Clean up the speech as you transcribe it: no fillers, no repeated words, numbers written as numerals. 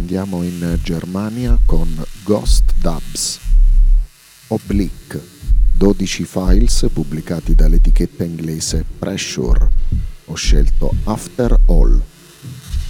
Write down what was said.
andiamo in Germania con Ghost Dubs. Oblique, 12 files pubblicati dall'etichetta inglese Pressure. Ho scelto After All.